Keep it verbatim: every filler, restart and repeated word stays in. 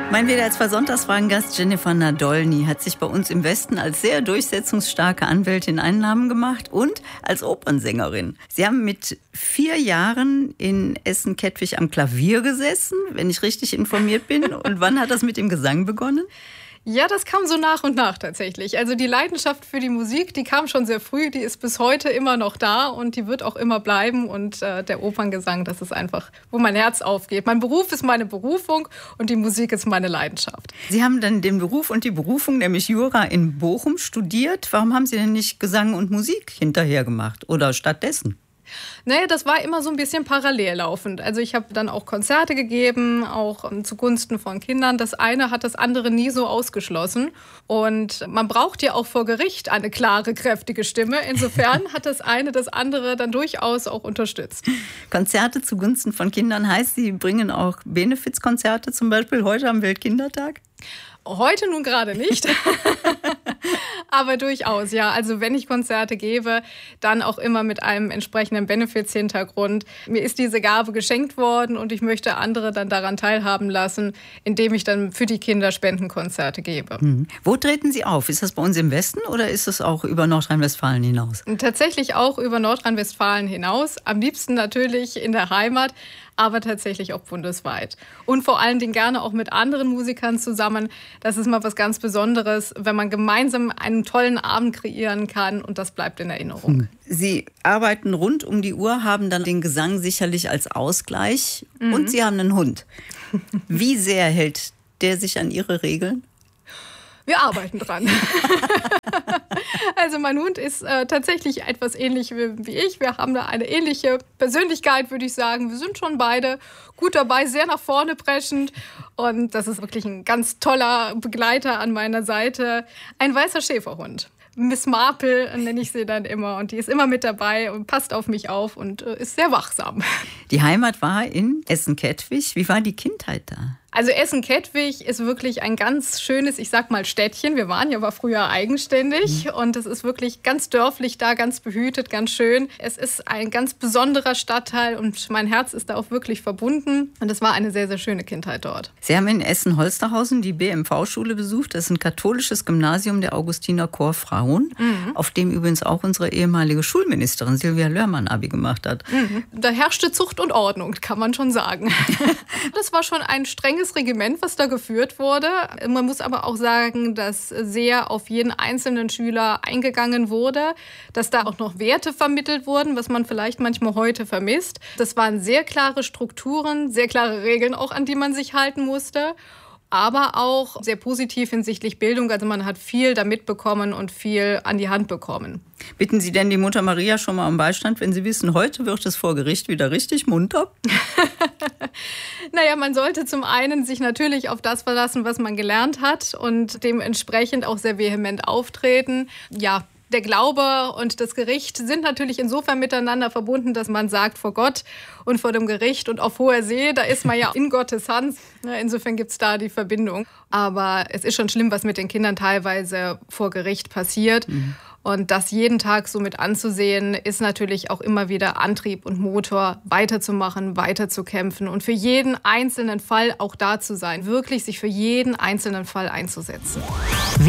Mein W D R zwei Sonntagsfragen-Gast Jennifer Nadolny hat sich bei uns im Westen als sehr durchsetzungsstarke Anwältin einen Namen gemacht und als Opernsängerin. Sie haben mit vier Jahren in Essen-Kettwig am Klavier gesessen, wenn ich richtig informiert bin. Und wann hat das mit dem Gesang begonnen? Ja, das kam so nach und nach tatsächlich. Also die Leidenschaft für die Musik, die kam schon sehr früh, die ist bis heute immer noch da und die wird auch immer bleiben. Und äh, der Operngesang, das ist einfach, wo mein Herz aufgeht. Mein Beruf ist meine Berufung und die Musik ist meine Leidenschaft. Sie haben dann den Beruf und die Berufung, nämlich Jura in Bochum, studiert. Warum haben Sie denn nicht Gesang und Musik hinterher gemacht oder stattdessen? Naja, das war immer so ein bisschen parallel laufend. Also ich habe dann auch Konzerte gegeben, auch ähm, zugunsten von Kindern. Das eine hat das andere nie so ausgeschlossen. Und man braucht ja auch vor Gericht eine klare, kräftige Stimme. Insofern hat das eine das andere dann durchaus auch unterstützt. Konzerte zugunsten von Kindern heißt, Sie bringen auch Benefizkonzerte, zum Beispiel heute am Weltkindertag? Heute nun gerade nicht, aber durchaus, ja. Also wenn ich Konzerte gebe, dann auch immer mit einem entsprechenden Benefits-Hintergrund. Mir ist diese Gabe geschenkt worden und ich möchte andere dann daran teilhaben lassen, indem ich dann für die Kinder Spendenkonzerte gebe. Mhm. Wo treten Sie auf? Ist das bei uns im Westen oder ist es auch über Nordrhein-Westfalen hinaus? Tatsächlich auch über Nordrhein-Westfalen hinaus. Am liebsten natürlich in der Heimat, aber tatsächlich auch bundesweit. Und vor allen Dingen gerne auch mit anderen Musikern zusammen. Das ist mal was ganz Besonderes, wenn man gemeinsam einen tollen Abend kreieren kann und das bleibt in Erinnerung. Sie arbeiten rund um die Uhr, haben dann den Gesang sicherlich als Ausgleich mhm. und Sie haben einen Hund. Wie sehr hält der sich an Ihre Regeln? Wir arbeiten dran. Also mein Hund ist äh, tatsächlich etwas ähnlich wie, wie ich. Wir haben da eine ähnliche Persönlichkeit, würde ich sagen. Wir sind schon beide gut dabei, sehr nach vorne preschend. Und das ist wirklich ein ganz toller Begleiter an meiner Seite. Ein weißer Schäferhund. Miss Marple nenne ich sie dann immer. Und die ist immer mit dabei und passt auf mich auf und äh, ist sehr wachsam. Die Heimat war in Essen-Kettwig. Wie war die Kindheit da? Also Essen-Kettwig ist wirklich ein ganz schönes, ich sag mal Städtchen. Wir waren ja aber früher eigenständig mhm. und es ist wirklich ganz dörflich da, ganz behütet, ganz schön. Es ist ein ganz besonderer Stadtteil und mein Herz ist da auch wirklich verbunden. Und es war eine sehr, sehr schöne Kindheit dort. Sie haben in Essen-Holsterhausen die B M V-Schule besucht. Das ist ein katholisches Gymnasium der Augustiner Chorfrauen, mhm. auf dem übrigens auch unsere ehemalige Schulministerin Silvia Lörmann Abi gemacht hat. Mhm. Da herrschte Zucht und Ordnung, kann man schon sagen. Das war schon ein strenges Regiment, was da geführt wurde. Man muss aber auch sagen, dass sehr auf jeden einzelnen Schüler eingegangen wurde, dass da auch noch Werte vermittelt wurden, was man vielleicht manchmal heute vermisst. Das waren sehr klare Strukturen, sehr klare Regeln auch, an die man sich halten musste. Aber auch sehr positiv hinsichtlich Bildung. Also man hat viel da mitbekommen und viel an die Hand bekommen. Bitten Sie denn die Mutter Maria schon mal um Beistand, wenn Sie wissen, heute wird es vor Gericht wieder richtig munter? Naja, man sollte zum einen sich natürlich auf das verlassen, was man gelernt hat und dementsprechend auch sehr vehement auftreten. Ja, der Glaube und das Gericht sind natürlich insofern miteinander verbunden, dass man sagt, vor Gott und vor dem Gericht und auf hoher See, da ist man ja in Gottes Hand. Insofern gibt es da die Verbindung. Aber es ist schon schlimm, was mit den Kindern teilweise vor Gericht passiert. Mhm. Und das jeden Tag so mit anzusehen, ist natürlich auch immer wieder Antrieb und Motor, weiterzumachen, weiterzukämpfen und für jeden einzelnen Fall auch da zu sein, wirklich sich für jeden einzelnen Fall einzusetzen.